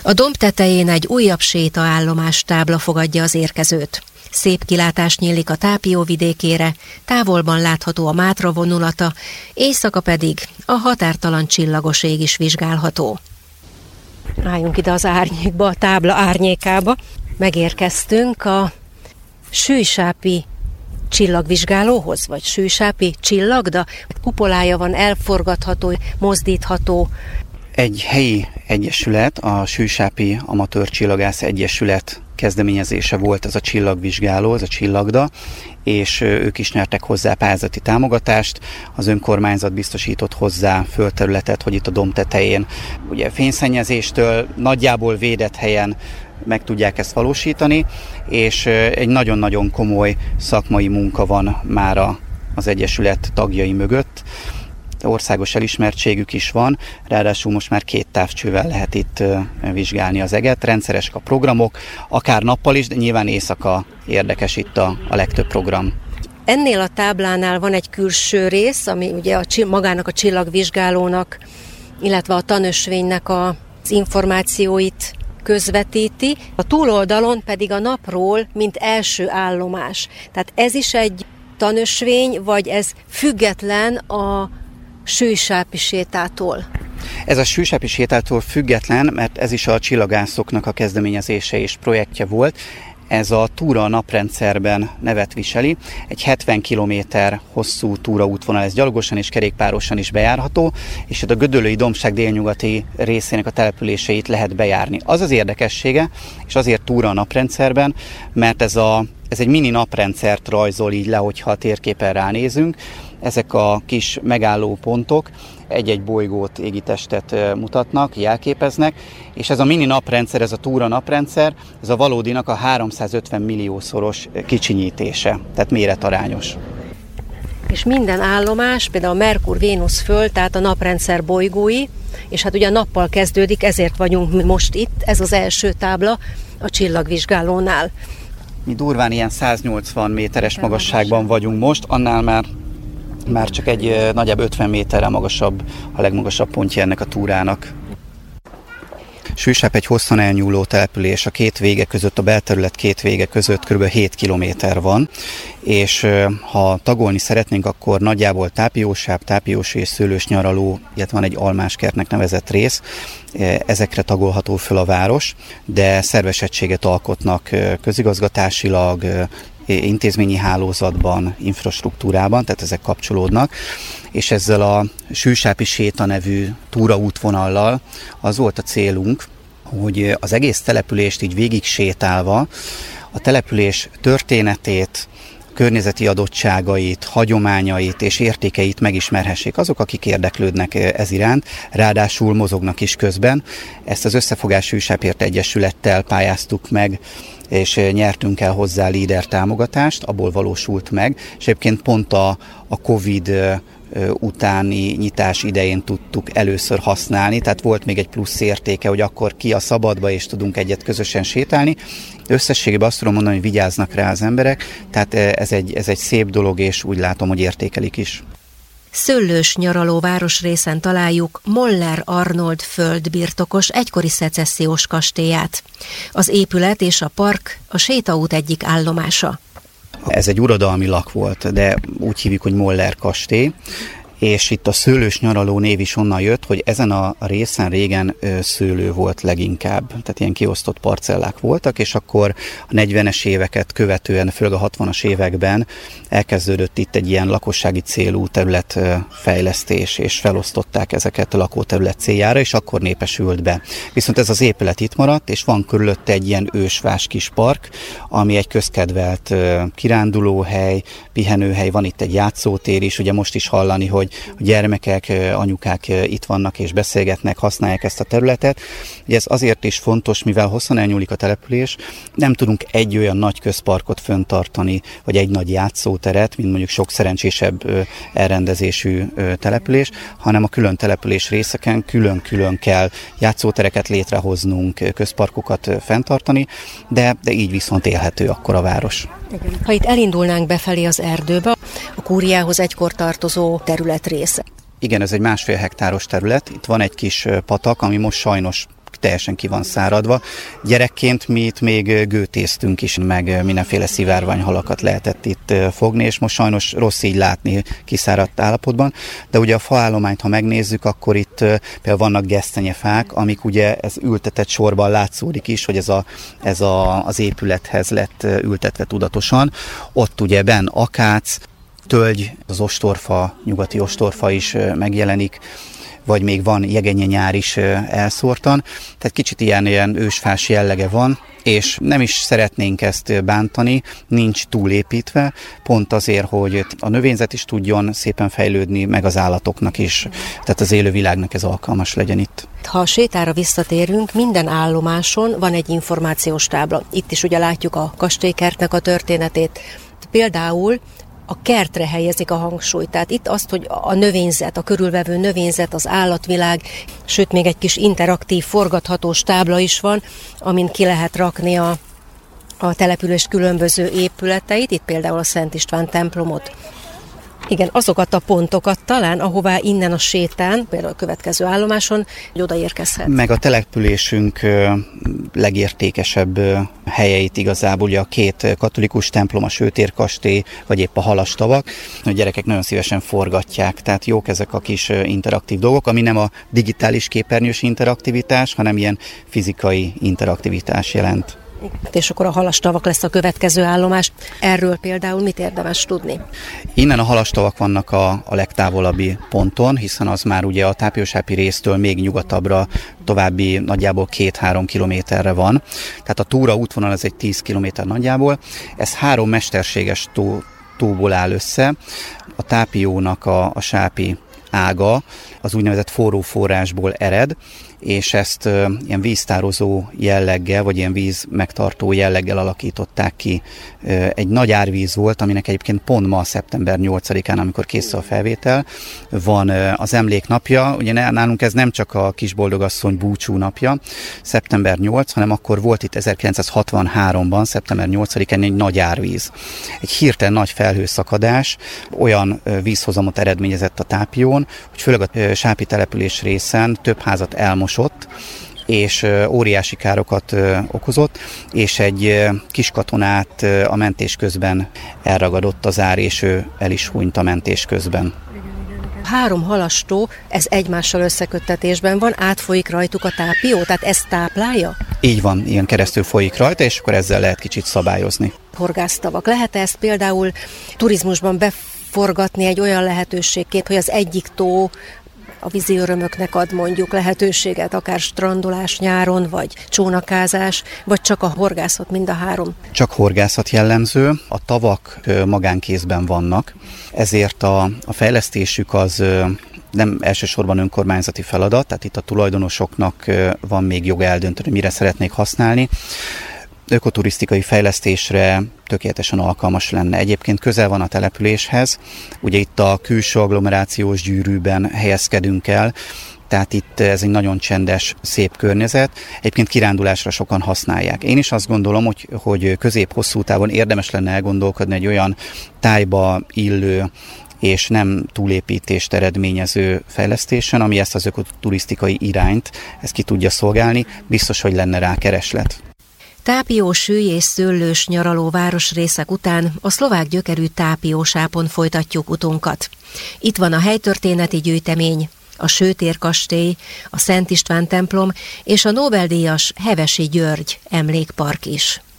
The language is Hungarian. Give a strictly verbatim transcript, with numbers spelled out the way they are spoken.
A domb tetején egy újabb sétaállomás tábla fogadja az érkezőt. Szép kilátás nyílik a Tápió vidékére, távolban látható a Mátra vonulata, éjszaka pedig a határtalan csillagos ég is vizsgálható. Álljunk ide az árnyékba, a tábla árnyékába. Megérkeztünk a Sűjsápi csillagvizsgálóhoz, vagy Sűjsápi csillagda. Kupolája van, elforgatható, mozdítható. Egy helyi egyesület, a Sűjsápi Amatőr Csillagász Egyesület kezdeményezése volt ez a csillagvizsgáló, ez a csillagda, és ők is nyertek hozzá pályázati támogatást. Az önkormányzat biztosított hozzá földterületet, hogy itt a domb tetején ugye fényszennyezéstől nagyjából védett helyen meg tudják ezt valósítani, és egy nagyon-nagyon komoly szakmai munka van már az egyesület tagjai mögött. Országos elismertségük is van, ráadásul most már két távcsővel lehet itt vizsgálni az eget. Rendszeresek a programok, akár nappal is, de nyilván éjszaka érdekes itt a, a legtöbb program. Ennél a táblánál van egy külső rész, ami ugye a, magának a csillagvizsgálónak, illetve a tanösvénynek az információit közvetíti, a túloldalon pedig a napról, mint első állomás. Tehát ez is egy tanösvény, vagy ez független a Sűjsápi sétától? Ez a Sűjsápi sétától független, mert ez is a csillagászoknak a kezdeményezése és projektje volt. Ez a túra a naprendszerben nevet viseli. Egy hetven kilométer hosszú túraútvonal, ez gyalogosan és kerékpárosan is bejárható, és itt a Gödöllői dombság délnyugati részének a településeit lehet bejárni. Az az érdekessége, és azért túra a naprendszerben, mert ez, a, ez egy mini naprendszert rajzol így le, hogyha a térképen ránézünk. Ezek a kis megálló pontok egy-egy bolygót, égitestet mutatnak, jelképeznek, és ez a mini naprendszer, ez a túra naprendszer, ez a valódinak a háromszázötven milliószoros kicsinyítése, tehát méretarányos. És minden állomás, például a Merkur, Vénusz, Föld, tehát a naprendszer bolygói, és hát ugye nappal kezdődik, ezért vagyunk most itt, ez az első tábla a csillagvizsgálónál. Mi durván ilyen száznyolcvan méteres magasságban vagyunk most, annál már Már csak egy nagyjából ötven méterrel magasabb, a legmagasabb pontja ennek a túrának. Sűjsáp egy hosszan elnyúló település, a két vége között, a belterület két vége között kb. hét kilométer van, és ha tagolni szeretnénk, akkor nagyjából Tápiósáp, Tápiós és Szőlős nyaraló, illetve van egy almáskertnek nevezett rész, ezekre tagolható föl a város, de szervezettséget alkotnak közigazgatásilag, intézményi hálózatban, infrastruktúrában, tehát ezek kapcsolódnak, és ezzel a Sűjsápi séta nevű túraútvonallal az volt a célunk, hogy az egész települést így végig sétálva a település történetét, környezeti adottságait, hagyományait és értékeit megismerhessék azok, akik érdeklődnek ez iránt, ráadásul mozognak is közben. Ezt az Összefogás Sűjsápért Egyesülettel pályáztuk meg, és nyertünk el hozzá líder támogatást, abból valósult meg, és egyébként pont a, a Covid utáni nyitás idején tudtuk először használni, tehát volt még egy plusz értéke, hogy akkor ki a szabadba, és tudunk egyet közösen sétálni. Összességében azt tudom mondani, hogy vigyáznak rá az emberek, tehát ez egy, ez egy szép dolog, és úgy látom, hogy értékelik is. Szőlős nyaraló városrészen találjuk Moller Arnold földbirtokos egykori szecessziós kastélyát. Az épület és a park a sétaút egyik állomása. Ez egy uradalmi lak volt, de úgy hívjuk, hogy Moller kastély, és itt a szőlős nyaraló név is onnan jött, hogy ezen a részen régen szőlő volt leginkább, tehát ilyen kiosztott parcellák voltak, és akkor a negyvenes éveket követően, főleg a hatvanas években elkezdődött itt egy ilyen lakossági célú területfejlesztés, és felosztották ezeket a lakóterület céljára, és akkor népesült be. Viszont ez az épület itt maradt, és van körülötte egy ilyen ősvás kis park, ami egy közkedvelt kirándulóhely, pihenőhely, van itt egy játszótér is, ugye most is hallani, hogy a gyermekek, anyukák itt vannak és beszélgetnek, használják ezt a területet. Ugye ez azért is fontos, mivel hosszan elnyúlik a település, nem tudunk egy olyan nagy közparkot fenntartani, vagy egy nagy játszóteret, mint mondjuk sok szerencsésebb elrendezésű település, hanem a külön település részeken külön-külön kell játszótereket létrehoznunk, közparkokat fenntartani, de, de így viszont élhető akkor a város. Ha itt elindulnánk befelé az erdőbe, a kúriához egykor tartozó terület része. Igen, ez egy másfél hektáros terület. Itt van egy kis patak, ami most sajnos teljesen ki van száradva. Gyerekként mi itt még gőtéztünk is, meg mindenféle szivárványhalakat lehetett itt fogni, és most sajnos rossz így látni kiszáradt állapotban. De ugye a faállományt, ha megnézzük, akkor itt például vannak gesztenyefák, amik ugye ez ültetett sorban látszódik is, hogy ez, a, ez a, az épülethez lett ültetve tudatosan. Ott ugye benn akác, tölgy, az ostorfa, nyugati ostorfa is megjelenik, vagy még van jegenyenyár is elszórtan. Tehát kicsit ilyen, ilyen ősfás jellege van, és nem is szeretnénk ezt bántani, nincs túlépítve, pont azért, hogy a növényzet is tudjon szépen fejlődni, meg az állatoknak is, tehát az élővilágnak ez alkalmas legyen itt. Ha a sétára visszatérünk, minden állomáson van egy információs tábla. Itt is ugye látjuk a kastélykertnek a történetét. Például a kertre helyezik a hangsúlyt. Tehát itt azt, hogy a növényzet, a körülvevő növényzet, az állatvilág, sőt még egy kis interaktív, forgathatós tábla is van, amin ki lehet rakni a, a település különböző épületeit, itt például a Szent István templomot. Igen, azokat a pontokat talán, ahová innen a sétán, például a következő állomáson, hogy odaérkezhet. Meg a településünk legértékesebb helyeit igazából ugye a két katolikus templom, a Sőtérkastély, vagy épp a Halastavak. A gyerekek nagyon szívesen forgatják, tehát jók ezek a kis interaktív dolgok, ami nem a digitális képernyős interaktivitás, hanem ilyen fizikai interaktivitás jelent. És akkor a Halastavak lesz a következő állomás. Erről például mit érdemes tudni? Innen a Halastavak vannak a, a legtávolabbi ponton, hiszen az már ugye a Tápiósápi résztől még nyugatabbra további nagyjából két-három kilométerre van. Tehát a túra útvonal ez egy tíz kilométer nagyjából. Ez három mesterséges tó, tóból áll össze. A Tápiónak a, a sápi ága az úgynevezett forró forrásból ered, és ezt uh, ilyen víztározó jelleggel, vagy ilyen víz megtartó jelleggel alakították ki. Uh, egy nagy árvíz volt, aminek egyébként pont ma, szeptember nyolcadikán, amikor készül a felvétel, van uh, az emléknapja. Ugye nálunk ez nem csak a kisboldogasszony búcsú napja, szeptember nyolcadika, hanem akkor volt itt ezerkilencszázhatvanháromban, szeptember nyolcadikán egy nagy árvíz. Egy hirtelen nagy felhőszakadás olyan uh, vízhozamot eredményezett a Tápión, hogy főleg a uh, sápi település részen több házat elmos és óriási károkat okozott, és egy kis katonát a mentés közben elragadott az ár, és ő el is hunyt a mentés közben. Három halastó, ez egymással összeköttetésben van, átfolyik rajtuk a Tápió, tehát ez táplálja? Így van, ilyen keresztül folyik rajta, és akkor ezzel lehet kicsit szabályozni. Horgásztavak. Lehet ezt például turizmusban beforgatni egy olyan lehetőségként, hogy az egyik tó a vízi örömöknek ad mondjuk lehetőséget, akár strandolás nyáron, vagy csónakázás, vagy csak a horgászat, mind a három? Csak horgászat jellemző, a tavak magánkézben vannak, ezért a, a fejlesztésük az nem elsősorban önkormányzati feladat, tehát itt a tulajdonosoknak van még joga eldönteni, mire szeretnék használni. Ökoturisztikai fejlesztésre tökéletesen alkalmas lenne. Egyébként közel van a településhez, ugye itt a külső agglomerációs gyűrűben helyezkedünk el, tehát itt ez egy nagyon csendes, szép környezet. Egyébként kirándulásra sokan használják. Én is azt gondolom, hogy, hogy közép-hosszú távon érdemes lenne elgondolkodni egy olyan tájba illő és nem túlépítést eredményező fejlesztésen, ami ezt az ökoturisztikai irányt ezt ki tudja szolgálni, biztos, hogy lenne rá kereslet. Tápió sülly és szőlős nyaraló városrészek után a szlovák gyökerű Tápiósápon folytatjuk utunkat. Itt van a helytörténeti gyűjtemény, a Sőtérkastély, a Szent István templom és a Nobel-díjas Hevesi György emlékpark is.